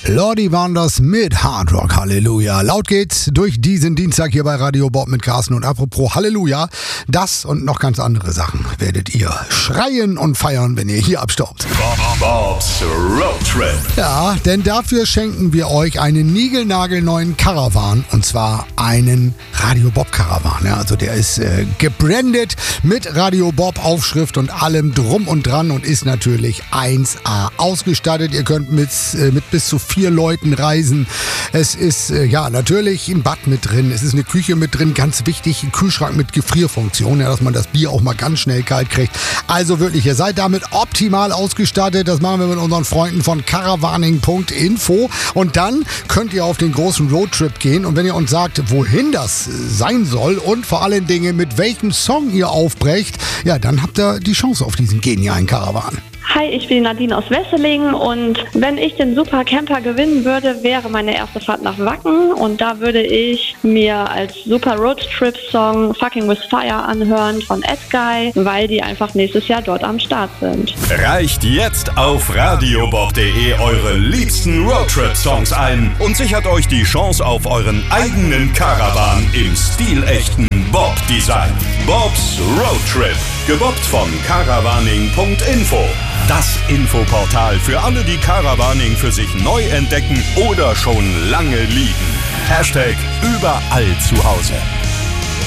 Lordi Wanders mit Hard Rock Halleluja. Laut geht's durch diesen Dienstag hier bei Radio Bob mit Carsten. Und apropos Halleluja, das und noch ganz andere Sachen werdet ihr schreien und feiern, wenn ihr hier abstaubt. Bob's Road Trip. Ja, denn dafür schenken wir euch einen niegelnagelneuen Caravan. Und zwar einen Radio Bob Caravan. Ja, also der ist gebrandet mit Radio Bob Aufschrift und allem drum und dran und ist natürlich 1A ausgestattet. Ihr könnt mit bis zu 4 Leuten reisen. Es ist natürlich ein Bad mit drin. Es ist eine Küche mit drin. Ganz wichtig, ein Kühlschrank mit Gefrierfunktion, ja, dass man das Bier auch mal ganz schnell kalt kriegt. Also wirklich, ihr seid damit optimal ausgestattet. Das machen wir mit unseren Freunden von caravaning.info. Und dann könnt ihr auf den großen Roadtrip gehen. Und wenn ihr uns sagt, wohin das sein soll und vor allen Dingen mit welchem Song ihr aufbrecht, ja, dann habt ihr die Chance auf diesen genialen Caravan. Hi, ich bin Nadine aus Wesseling und wenn ich den Super Camper gewinnen würde, wäre meine erste Fahrt nach Wacken und da würde ich mir als Super Roadtrip Song Fucking With Fire anhören von Edguy, weil die einfach nächstes Jahr dort am Start sind. Reicht jetzt auf radiobob.de eure liebsten Roadtrip-Songs ein und sichert euch die Chance auf euren eigenen Caravan im stilechten Bob-Design. Bob's Roadtrip, gebobbt von caravaning.info. Das Infoportal für alle, die Caravaning für sich neu entdecken oder schon lange lieben. #überall zu Hause.